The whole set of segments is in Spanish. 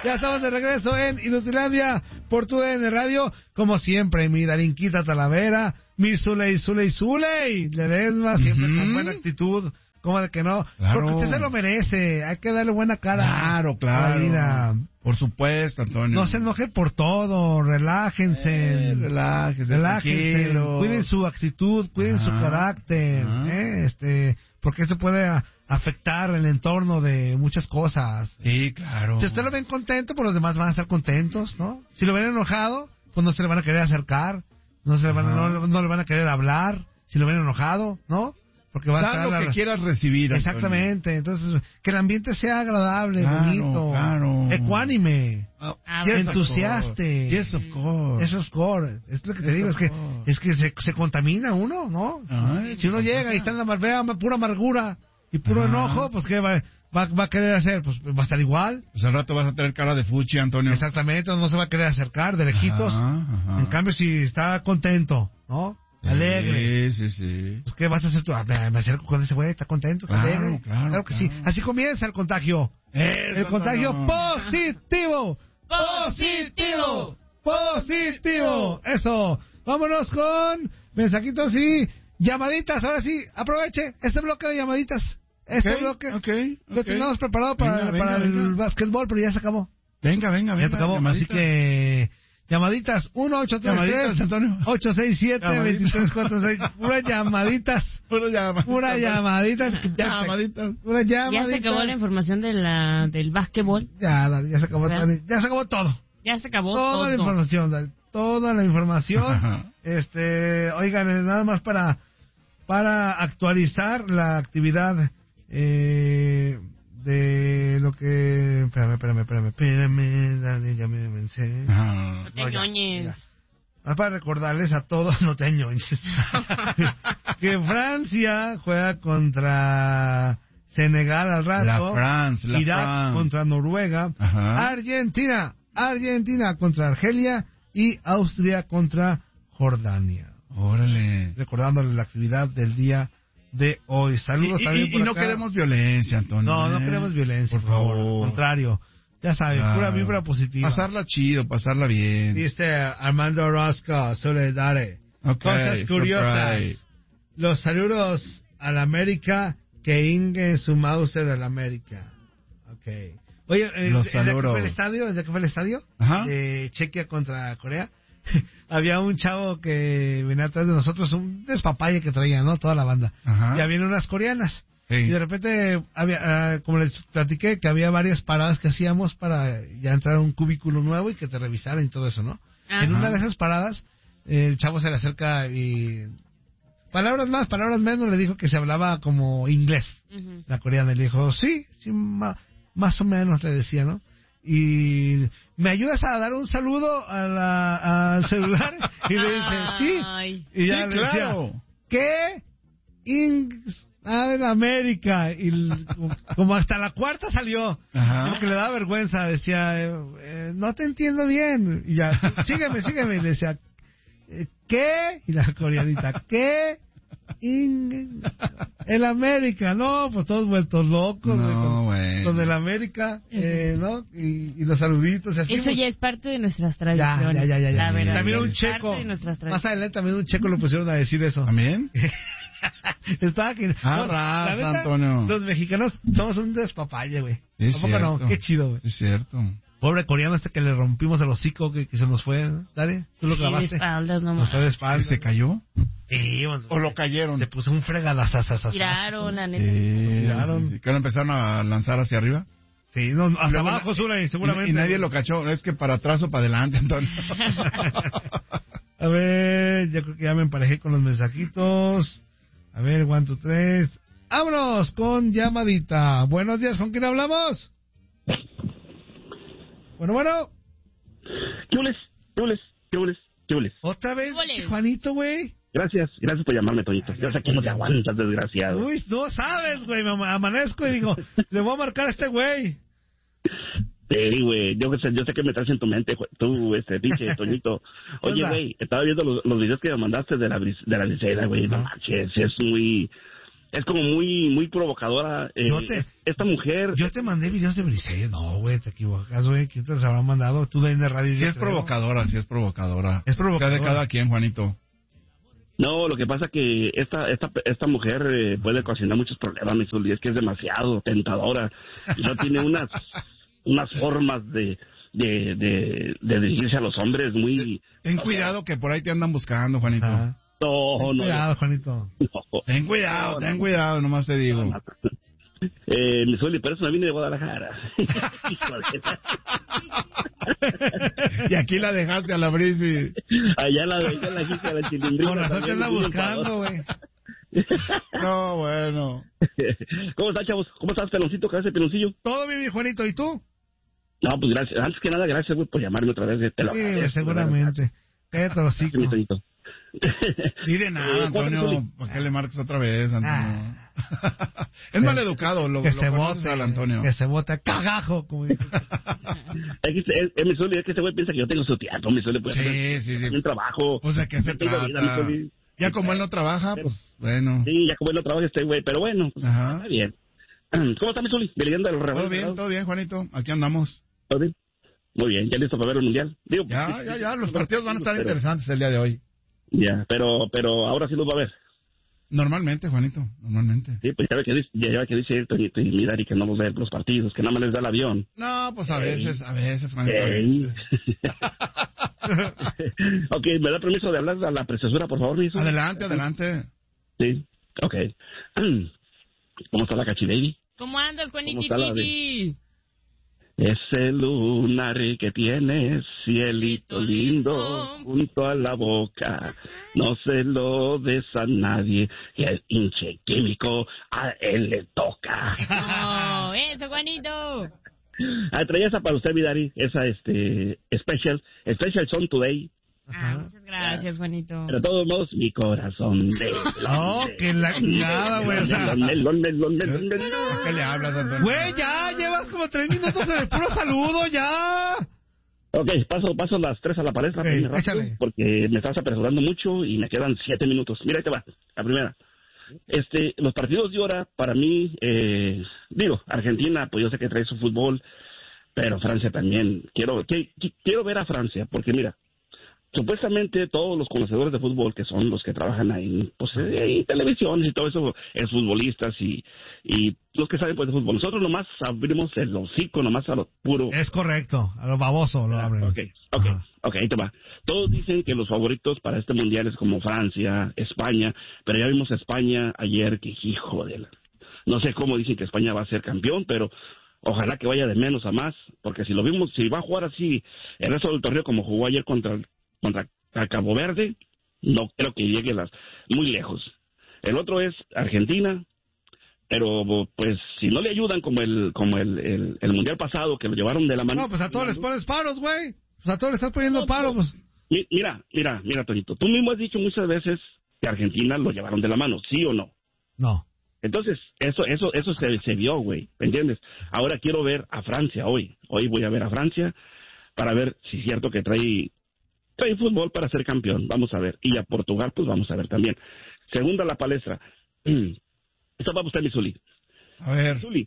Ya estamos de regreso en Inutilandia por tu DN Radio. Como siempre, mi Darinquita Talavera, mi Zuley Ledesma, siempre con buena actitud. ¿Cómo de que no? Claro. Porque usted se lo merece. Hay que darle buena cara Claro. a la vida. Por supuesto, Antonio. No se enoje por todo. Relájense. Relájense. Cuiden su actitud, cuiden su carácter. Porque eso puede afectar el entorno de muchas cosas. Sí, claro. Si usted lo ven contento, pues los demás van a estar contentos, ¿no? Si lo ven enojado, pues no se le van a querer acercar, no le van a querer hablar. Si lo ven enojado, ¿no? Porque va a estar lo que quieras recibir, Antonio. Exactamente. Entonces, que el ambiente sea agradable, bonito, ecuánime, entusiaste. Yes, of course. Eso es core. Es lo que te digo, es que se contamina uno, ¿no? Ay, si uno llega y está en la pura amargura y puro enojo, pues ¿qué va a querer hacer? Pues va a estar igual. Pues al rato vas a tener cara de fuchi, Antonio. Exactamente, no se va a querer acercar de lejitos. En cambio, si está contento, ¿no? Alegre. Sí. Pues ¿qué vas a hacer tú? Me acerco con ese güey, está contento, está alegre. Claro que sí. Así comienza el contagio. El contagio positivo. Eso. Vámonos con mensajitos y llamaditas. Ahora sí, aproveche este bloque de llamaditas. Bloque lo teníamos preparado para el básquetbol, pero ya se acabó. Venga. Ya se acabó, así que llamaditas 1-833-867-2346. Puras llamaditas. Ya se acabó la información del básquetbol. Ya se acabó. Ya se acabó todo. Ya se acabó toda la información, Dani. Toda la información. Oigan, nada más para actualizar la actividad de lo que... Espérame, Dani, ya me vencé. No te ñoñes. Para recordarles a todos, no te ñoñes, que Francia juega contra Senegal al rato. Irak contra Noruega. Argentina contra Argelia y Austria contra Jordania. Órale. Recordándole la actividad del día de hoy. Saludos también por acá. No queremos violencia, Antonio. No queremos violencia, por favor. Al contrario. Ya sabes, pura vibra positiva. Pasarla chido, pasarla bien. Dice Armando Orozco, Soledad. Cosas curiosas. Surprise. Los saludos al América que inguen su Mauser al América. Okay. Oye, ¿de qué fue el estadio? Ajá. De Chequia contra Corea. Había un chavo que venía atrás de nosotros, un despapalle que traía, ¿no? Toda la banda. Ajá. Y habían unas coreanas. Sí. Y de repente, como les platiqué, que había varias paradas que hacíamos para ya entrar a un cubículo nuevo y que te revisaran y todo eso, ¿no? Ajá. En una de esas paradas, el chavo se le acerca y... palabras más, palabras menos, le dijo que se hablaba como inglés. Uh-huh. La coreana le dijo, sí, más o menos le decía, ¿no? Y ¿me ayudas a dar un saludo al celular? Y le dice, sí. Y ya le decía, ¿qué? En América. Y como hasta la cuarta salió. Como que le daba vergüenza. Decía, no te entiendo bien. Y ya, sígueme. Y le decía, ¿qué? Y la coreanita, ¿qué? El América, no, pues todos vueltos locos, con el América, ¿no? Y los saluditos y así. Eso ya es parte de nuestras tradiciones. Ya. La verdad, también un checo, más adelante también un checo lo pusieron a decir eso. ¿También? Estaba aquí. Raza, Antonio. Los mexicanos somos un despapalle, güey. Es cierto. No? Qué chido, güey. Es cierto. Pobre coreano que le rompimos el hocico, que se nos fue, ¿no? Dale, tú lo grabaste. De espaldas nomás. De espaldas. ¿Se cayó? Sí, ¿O lo cayeron? Se puso un fregadazazazazo. Tiraron, la neta. Tiraron. Sí. ¿Que lo empezaron a lanzar hacia arriba? Sí, no, hasta abajo, seguramente. Y nadie lo cachó. Es que para atrás o para adelante, Antonio. A ver, yo creo que ya me emparejé con los mensajitos. A ver, 1, 2, 3. ¡Vámonos con llamadita! Buenos días, ¿con quién hablamos? Bueno. Chules. ¿Otra vez, Juanito, güey? Gracias por llamarme, Toñito. Yo sé que no te aguantas, desgraciado. Uy, no sabes, güey, me amanezco y digo, le voy a marcar a este güey. Sí, güey, yo sé que me traes en tu mente, tú, dice, Toñito. Oye, güey, estaba viendo los videos que me mandaste de la Briseida, güey, no manches, es como muy provocadora. Esta mujer... Yo te mandé videos de Briseño. No, güey, te equivocas, güey. ¿Quién te los habrá mandado? Tú de Radio. Sí es provocadora, sí es provocadora. Es provocadora. O sea, de cada quien, Juanito. No, lo que pasa que esta mujer puede ocasionar muchos problemas, mi Zuli. Es que es demasiado tentadora. Y no tiene unas formas de dirigirse a los hombres muy... Ten cuidado que por ahí te andan buscando, Juanito. Ajá. No. Cuidado, Juanito. No. Ten cuidado, nomás te digo. Mi Zuli, pero eso me vine de Guadalajara. Y aquí la dejaste a la Brisi. Allá la hija del Chilindrina. Por razón te anda buscando, güey. No, bueno. ¿Cómo estás, chavos? ¿Cómo estás, peloncito? ¿Qué hace, peloncillo? Todo bien, mi Juanito. ¿Y tú? No, pues gracias. Antes que nada, gracias, güey, por llamarme otra vez. Te lo agradezco, seguramente. Cállate los hocico. mi Toñito. Di de nada, Antonio. ¿Para qué le marcas otra vez, Antonio? Es maleducado, lo que se conoces bote, al Antonio. Que se bote cagajo, como dice. Mi Zuli, es que ese güey piensa que yo tengo su teatro, mi Zuli. Pues, Sí. Un trabajo. Pues de qué se Tengo vida, trata. mi Zuli. Ya como él no trabaja, pues bueno. Sí, ya como él no trabaja este güey, pero bueno, pues, Ajá. está bien. ¿Cómo está mi Zuli? ¿De leyenda del Rebaño? Todo bien, Juanito. Aquí andamos. ¿Todo bien? Muy bien, ¿ya listo para ver el mundial? Digo, Ya. Los partidos van a estar interesantes el día de hoy. Ya, pero ahora sí los va a ver. Normalmente, Juanito, normalmente. Sí, pues ya ve que dice Toñito y Midari que no los ve los partidos, que nada más les da el avión. No, pues a veces, Juanito. Ey. Ok, ¿me da permiso de hablar a la preciosura, por favor, mi hijo? Adelante. Sí, ok. ¿Cómo está la Cachi Baby? ¿Cómo andas, Juanito? Ese lunar que tienes, cielito lindo, junto a la boca, no se lo des a nadie, y el hinche químico a él le toca. ¡Oh, eso, Juanito! Traía esa para usted, Vidari, esa Special Song Today. Muchas gracias, Juanito. Pero de todos modos, mi corazón de... No, que la nada, güey. O sea, ¿A qué le hablas, Antonio? güey, ya llevas como 3 minutos en el puro saludo, ya. Ok, paso las 3 a la palestra, Okay, rápido, échale. porque me estás apresurando mucho y me quedan 7 minutos. Mira, ahí te va, la primera. Los partidos de hora, para mí, Argentina, pues yo sé que trae su fútbol, pero Francia también. Quiero ver a Francia, porque mira, supuestamente todos los conocedores de fútbol, que son los que trabajan ahí, pues en televisiones y todo eso, es futbolistas y los que saben pues de fútbol. Nosotros nomás abrimos el hocico, nomás a lo puro. Es correcto, a lo baboso lo abren. Ok, ahí te va. Todos dicen que los favoritos para este mundial es como Francia, España, pero ya vimos a España ayer que, hijo de la... No sé cómo dicen que España va a ser campeón, pero ojalá que vaya de menos a más, porque si va a jugar así el resto del torneo como jugó ayer contra Cabo Verde, no creo que llegue muy lejos. El otro es Argentina, pero pues si no le ayudan como el mundial pasado, que lo llevaron de la mano. No, pues a todos les pones paros, güey. Pues a todos les estás poniendo paros, pues. Mira, Toñito, tú mismo has dicho muchas veces que Argentina lo llevaron de la mano, ¿sí o no? No. Entonces, eso se vio, güey, ¿me entiendes? Ahora quiero ver a Francia hoy. Hoy voy a ver a Francia para ver si es cierto que trae fútbol para ser campeón, vamos a ver. Y a Portugal, pues vamos a ver también. Segunda, la palestra. Esto va a usted, mi Zuli. A ver. Zuli.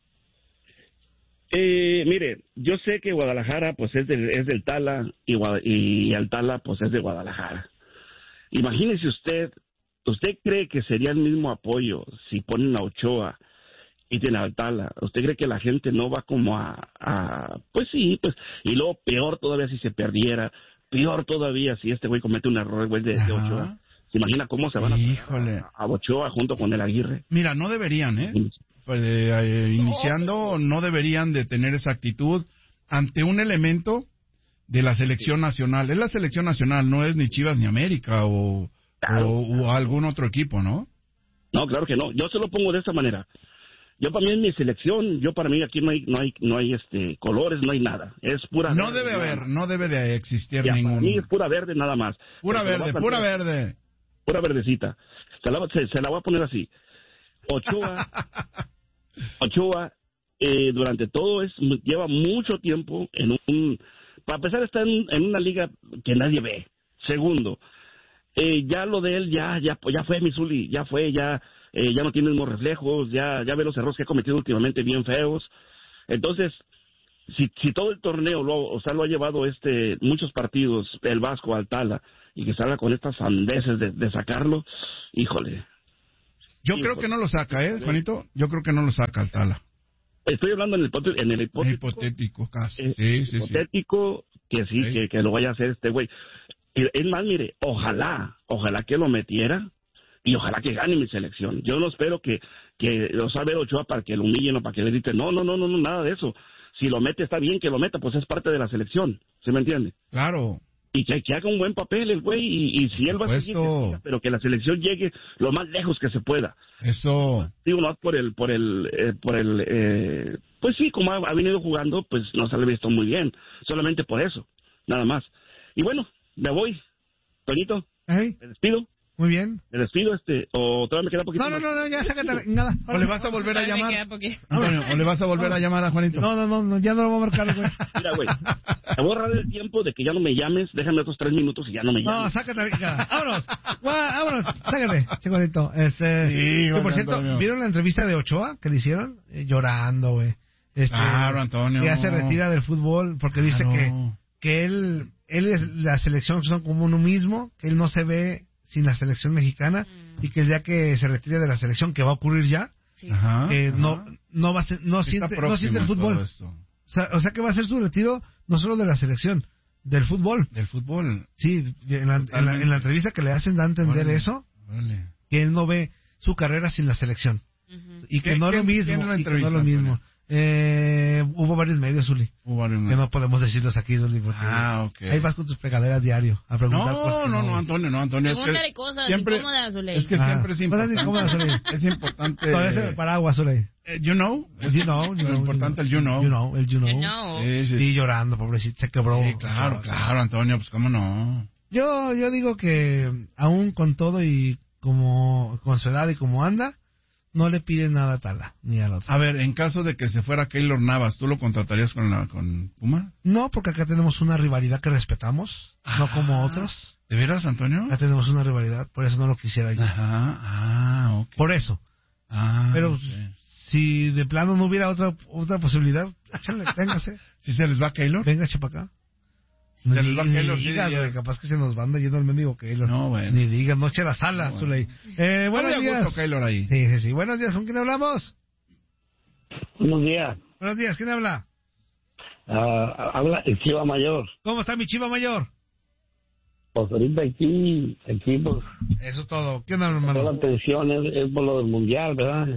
Mire, yo sé que Guadalajara, pues es del Tala, y al Tala, pues es de Guadalajara. Imagínese ¿usted cree que sería el mismo apoyo si ponen a Ochoa y tienen al Tala? ¿Usted cree que la gente no va como pues sí, pues, y luego peor todavía si se perdiera? Peor todavía si este güey comete un error, güey, de Ochoa. ¿Se imagina cómo se van a Ochoa junto con el Aguirre? Mira, no deberían, Pues, iniciando, no deberían de tener esa actitud ante un elemento de la selección nacional. Es la selección nacional, no es ni Chivas ni América o algún otro equipo, ¿no? No, claro que no. Yo se lo pongo de esta manera. Yo para mí en mi selección, para mí aquí no hay colores, no hay nada. Es pura no verde. No debe de existir ya, ningún. Para mí es pura verde nada más. Pura verde. Pura verdecita. Se la voy a poner así. Ochoa durante todo lleva mucho tiempo para empezar está en una liga que nadie ve. Segundo, ya lo de él ya fue, mi Zuli, ya ya no tiene mismos reflejos, ya ve los errores que ha cometido últimamente bien feos. Entonces, si todo el torneo lo ha llevado muchos partidos el Vasco al Tala y que salga con estas sandeces de sacarlo, híjole. Yo creo que no lo saca, Juanito. Yo creo que no lo saca al Tala. Estoy hablando en el hipotético caso. Hipotético que sí, que lo vaya a hacer este güey. Es más, mire, ojalá que lo metiera y ojalá que gane mi selección. Yo no espero que lo sabe Ochoa para que lo humillen o para que le griten. No, nada de eso. Si lo mete, está bien que lo meta, pues es parte de la selección. ¿Se me entiende? Claro. Y que haga un buen papel el güey, y si él va a seguir, pero que la selección llegue lo más lejos que se pueda. Eso. Digo, no por el, pues sí, como ha venido jugando, pues no se le ha visto muy bien. Solamente por eso, nada más. Y bueno, me voy. Toñito, me despido. Muy bien. Me despido, o todavía me queda poquito. No, ya sácate nada. O le vas a volver a llamar. Antonio, o le vas a volver a llamar a Juanito. No, ya no lo voy a marcar, güey. Mira, güey, te voy a ahorrar el tiempo de que ya no me llames, déjame otros 3 minutos y ya no me llames. No, sácate, vámonos, sácate, chicolito. Sí, por cierto, Antonio. ¿vieron la entrevista de Ochoa que le hicieron? Llorando, güey. Claro, Antonio. Que ya se retira del fútbol porque dice que él es la selección, son como uno mismo, que él no se ve sin la selección mexicana y que el día que se retire de la selección, que va a ocurrir ya, no va a ser, no siente el fútbol. O sea que va a ser su retiro no solo de la selección, del fútbol. Del fútbol. Sí, en la entrevista que le hacen da a entender eso, que él no ve su carrera sin la selección. Y que no es lo mismo. Hubo varios medios, Zuli, que no podemos decirlos aquí, Zuli, porque ahí vas con tus fregaderas diario a preguntar cosas. No, Antonio, pregúntale cosas incómodas, Zuli. Es que siempre es importante. Es importante. Con ese paraguas, Zuli. You know. Lo importante es you know. El you know. Sí. Y llorando, pobrecito, se quebró. Sí, claro, Antonio, pues cómo no. Yo digo que aún con todo y como con su edad y como anda, no le piden nada a Tala, ni al otro. A ver, en caso de que se fuera Keylor Navas, ¿tú lo contratarías con Puma? No, porque acá tenemos una rivalidad que respetamos, no como otros. ¿De veras, Antonio? Acá tenemos una rivalidad, por eso no lo quisiera yo. Ok. Por eso. Pero si de plano no hubiera otra posibilidad, échale, véngase. ¿Si se les va Keylor? Venga, para acá. Se les va Keylor, sí. Capaz que se nos van yendo el mendigo Keylor. No, bueno. Ni digas, noche a la sala, Zuley. Buenos días. Gusto Keylor ahí. Sí. Buenos días, ¿con quién hablamos? Buenos días. Buenos días, ¿quién habla? Habla el Chiva Mayor. ¿Cómo está mi Chiva Mayor? Pues ahorita aquí pues... Eso es todo. ¿Qué onda, hermano? La atención es por lo del mundial, ¿verdad?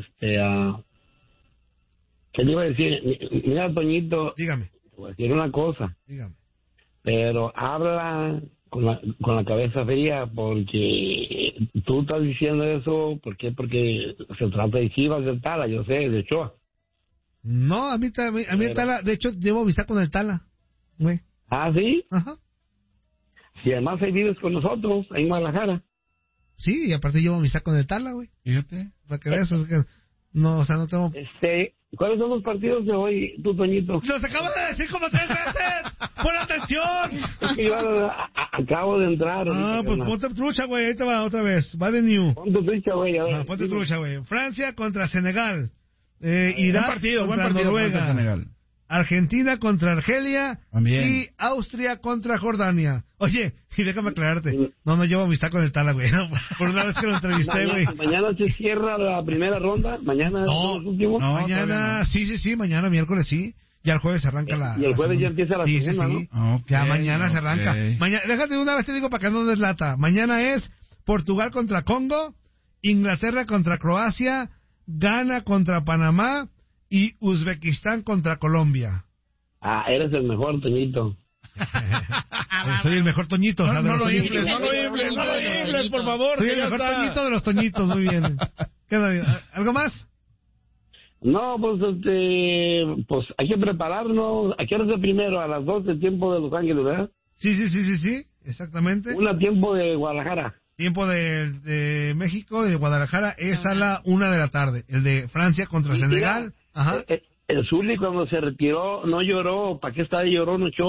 ¿Qué le iba a decir? Mira, Toñito. Dígame. Te voy a decir una cosa. Dígame. Pero habla con la cabeza fría, porque tú estás diciendo eso, ¿por qué? Porque se trata de Chivas del Tala, yo sé, de Ochoa. No, a mí el Tala, de hecho, llevo amistad con el Tala, güey. ¿Ah, sí? Ajá. Y además ahí vives con nosotros, ahí en Guadalajara. Sí, y aparte llevo amistad con el Tala, güey. Fíjate. Para que veas, no tengo... ¿Cuáles son los partidos de hoy, tú, Toñito? ¡Los acabo de decir como 3 veces! ¡Pon atención! Es que yo acabo de entrar. Pues ponte trucha, güey, ahí te va otra vez. Va de New. Ponte trucha, güey. Ponte trucha, güey. Francia contra Senegal. Irak contra Noruega. Senegal. Argentina contra Argelia. También. Y Austria contra Jordania. Oye, y déjame aclararte. No llevo amistad con el Tala, güey. Por una vez que lo entrevisté, güey. Mañana se cierra la primera ronda. Mañana son los últimos. No, mañana, sí, mañana miércoles sí. Ya el jueves se arranca Y el jueves ya empieza la segunda, sí. ¿no? Okay, ya mañana se arranca. Mañana, déjate de una vez, te digo para que no deslata. Mañana es Portugal contra Congo, Inglaterra contra Croacia, Ghana contra Panamá y Uzbekistán contra Colombia. Eres el mejor, Toñito. Soy el mejor Toñito. No lo infles, por favor. Soy el mejor Toñito de los Toñitos, muy bien. ¿Algo más? No, pues hay que prepararnos. ¿A qué hora es el primero? A las 12, tiempo de Los Ángeles, ¿verdad? Sí, exactamente. Tiempo de Guadalajara. Tiempo de México, de Guadalajara, es a la 1 de la tarde. El de Francia contra Senegal. Ajá. El Zuli cuando se retiró no lloró. ¿Para qué está de llorón Ochoa?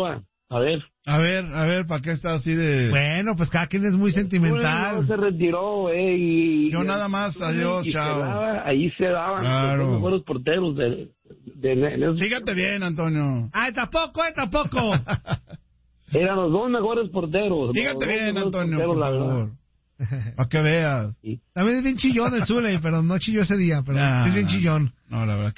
A ver, ¿para qué está así de...? Bueno, pues cada quien es muy sentimental. No se retiró, y... Yo nada más, adiós, chao. Ahí se daban los mejores porteros de Fíjate bien, Antonio. ¡Ay, tampoco! Eran los dos mejores porteros. Fíjate bien, Antonio, por favor. Para que veas. Sí. También es bien chillón el Zule, pero no chilló ese día, pero es bien chillón. No, la verdad